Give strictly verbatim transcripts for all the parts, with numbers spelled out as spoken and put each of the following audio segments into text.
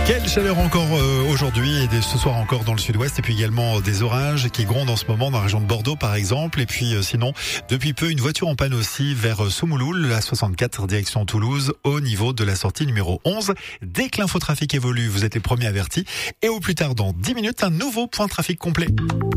Quelle chaleur encore euh, aujourd'hui et ce soir encore dans le sud-ouest, et puis également des orages qui grondent en ce moment dans la région de Bordeaux par exemple, et puis euh, sinon depuis peu une voiture en panne aussi vers Soumouloul, la soixante-quatre direction Toulouse au niveau de la sortie numéro onze. Dès que l'infotrafic évolue, vous êtes les premiers avertis, et au plus tard dans dix minutes un nouveau point de trafic complet.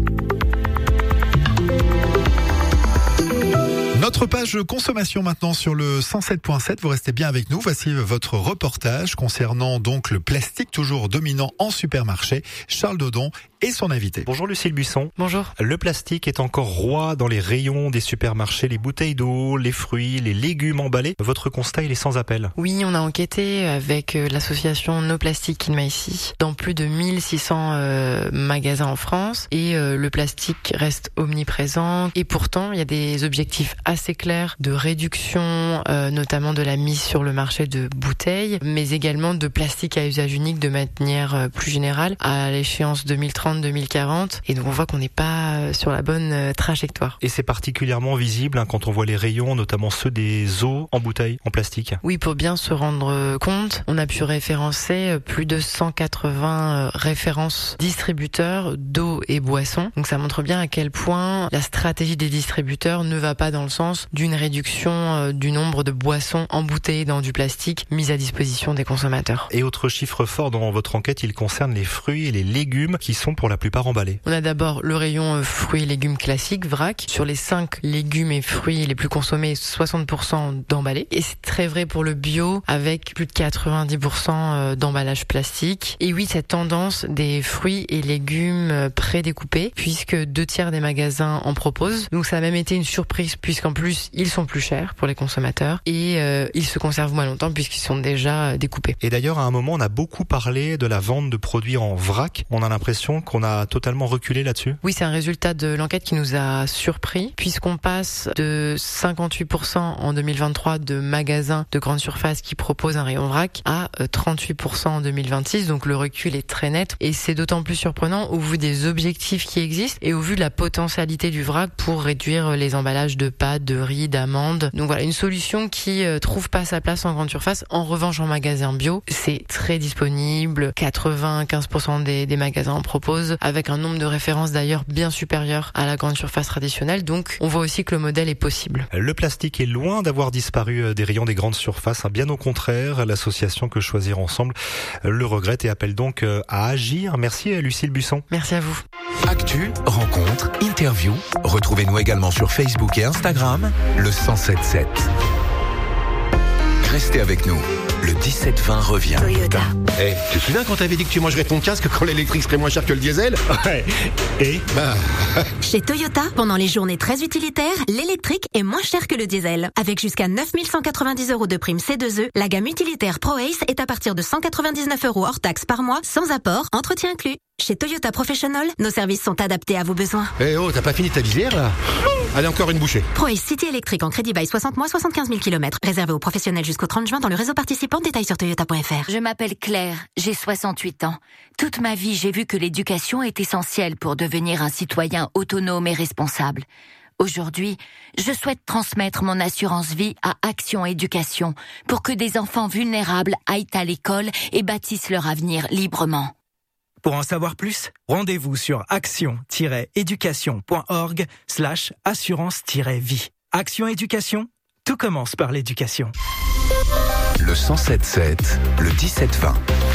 Notre page consommation maintenant sur le cent sept point sept. Vous restez bien avec nous. Voici votre reportage concernant donc le plastique toujours dominant en supermarché. Charles Dodon et son invité. Bonjour Lucille Buisson. Bonjour. Le plastique est encore roi dans les rayons des supermarchés, les bouteilles d'eau, les fruits, les légumes emballés. Votre constat, il est sans appel. Oui, on a enquêté avec l'association No Plastic in My City dans plus de mille six cents euh, magasins en France, et euh, le plastique reste omniprésent, et pourtant il y a des objectifs assez clairs de réduction, euh, notamment de la mise sur le marché de bouteilles, mais également de plastique à usage unique de manière euh, plus générale à l'échéance deux mille trente deux mille quarante, et donc on voit qu'on n'est pas sur la bonne trajectoire. Et c'est particulièrement visible hein, quand on voit les rayons, notamment ceux des eaux en bouteille en plastique. Oui, pour bien se rendre compte, on a pu référencer plus de cent quatre-vingts références distributeurs d'eau et boissons. Donc ça montre bien à quel point la stratégie des distributeurs ne va pas dans le sens d'une réduction du nombre de boissons embouteillées dans du plastique mises à disposition des consommateurs. Et autre chiffre fort dans votre enquête, il concerne les fruits et les légumes qui sont pour la plupart emballés. On a d'abord le rayon fruits et légumes classiques, vrac. Sur les cinq légumes et fruits les plus consommés, soixante pour cent d'emballés. Et c'est très vrai pour le bio, avec plus de quatre-vingt-dix pour cent d'emballage plastique. Et oui, cette tendance des fruits et légumes pré-découpés, puisque deux tiers des magasins en proposent. Donc ça a même été une surprise, puisqu'en plus, ils sont plus chers pour les consommateurs. Et euh, ils se conservent moins longtemps, puisqu'ils sont déjà découpés. Et d'ailleurs, à un moment, on a beaucoup parlé de la vente de produits en vrac. On a l'impression qu'on a totalement reculé là-dessus. Oui, c'est un résultat de l'enquête qui nous a surpris, puisqu'on passe de cinquante-huit pour cent en deux mille vingt-trois de magasins de grande surface qui proposent un rayon vrac à trente-huit pour cent en deux mille vingt-six, donc le recul est très net, et c'est d'autant plus surprenant au vu des objectifs qui existent et au vu de la potentialité du vrac pour réduire les emballages de pâtes, de riz, d'amandes. Donc voilà, une solution qui euh, trouve pas sa place en grande surface. En revanche, en magasin bio, c'est très disponible, quatre-vingt-quinze pour cent des, des magasins en proposent, avec un nombre de références d'ailleurs bien supérieur à la grande surface traditionnelle, donc on voit aussi que le modèle est possible. Le plastique est loin d'avoir disparu des rayons des grandes surfaces, bien au contraire. L'association Que Choisir Ensemble le regrette et appelle donc à agir. Merci à Lucille Buisson. Merci à vous. Actu, rencontre, interview. Retrouvez-nous également sur Facebook et Instagram, le cent sept sept. Restez avec nous. Le dix-sept vingt revient. Toyota. Eh, hey, tu te souviens quand t'avais dit que tu mangerais ton casque quand l'électrique serait moins cher que le diesel? Ouais. Et bah... Chez Toyota, pendant les journées très utilitaires, l'électrique est moins cher que le diesel. Avec jusqu'à neuf mille cent quatre-vingt-dix euros de prime C deux E, la gamme utilitaire ProAce est à partir de cent quatre-vingt-dix-neuf euros hors taxe par mois, sans apport, entretien inclus. Chez Toyota Professional, nos services sont adaptés à vos besoins. Eh hey, oh, t'as pas fini ta visière là? Allez, encore une bouchée. ProAce City électrique en crédit bail soixante mois, soixante-quinze mille kilomètres. Réservé aux professionnels jusqu'au trente juin dans le réseau participant. Détails sur toyota point f r. Je m'appelle Claire, j'ai soixante-huit ans. Toute ma vie, j'ai vu que l'éducation est essentielle pour devenir un citoyen autonome et responsable. Aujourd'hui, je souhaite transmettre mon assurance vie à Action Éducation pour que des enfants vulnérables aillent à l'école et bâtissent leur avenir librement. Pour en savoir plus, rendez-vous sur action-éducation.org slash assurance-vie. Action Éducation, tout commence par l'éducation. Le cent sept sept, le dix-sept vingt.